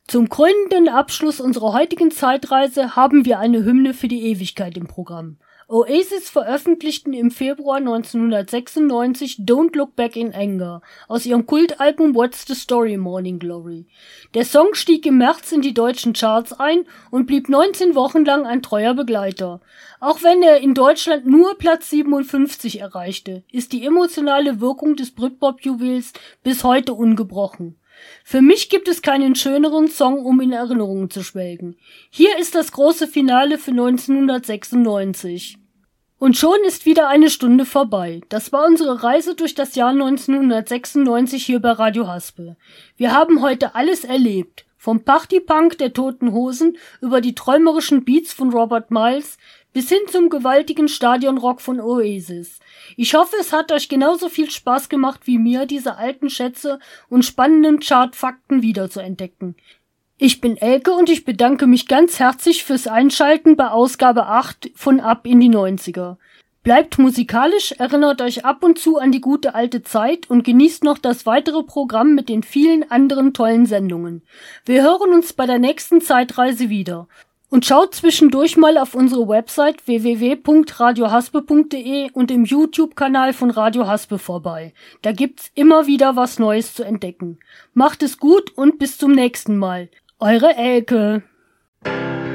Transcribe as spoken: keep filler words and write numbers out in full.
Zum krönenden Abschluss unserer heutigen Zeitreise haben wir eine Hymne für die Ewigkeit im Programm. Oasis veröffentlichten im Februar neunzehnhundertsechsundneunzig Don't Look Back in Anger aus ihrem Kultalbum What's the Story Morning Glory. Der Song stieg im März in die deutschen Charts ein und blieb neunzehn Wochen lang ein treuer Begleiter. Auch wenn er in Deutschland nur Platz siebenundfünfzig erreichte, ist die emotionale Wirkung des Britpop-Juwels bis heute ungebrochen. Für mich gibt es keinen schöneren Song, um in Erinnerungen zu schwelgen. Hier ist das große Finale für neunzehnhundertsechsundneunzig. Und schon ist wieder eine Stunde vorbei. Das war unsere Reise durch das Jahr neunzehnhundertsechsundneunzig hier bei Radio Haspe. Wir haben heute alles erlebt. Vom Partypunk der Toten Hosen über die träumerischen Beats von Robert Miles bis hin zum gewaltigen Stadionrock von Oasis. Ich hoffe, es hat euch genauso viel Spaß gemacht wie mir, diese alten Schätze und spannenden Chartfakten wiederzuentdecken. Ich bin Elke und ich bedanke mich ganz herzlich fürs Einschalten bei Ausgabe acht von Ab in die neunziger. Bleibt musikalisch, erinnert euch ab und zu an die gute alte Zeit und genießt noch das weitere Programm mit den vielen anderen tollen Sendungen. Wir hören uns bei der nächsten Zeitreise wieder. Und schaut zwischendurch mal auf unsere Website w w w punkt radio haspe punkt d e und im YouTube-Kanal von Radio Haspe vorbei. Da gibt's immer wieder was Neues zu entdecken. Macht es gut und bis zum nächsten Mal. Eure Elke.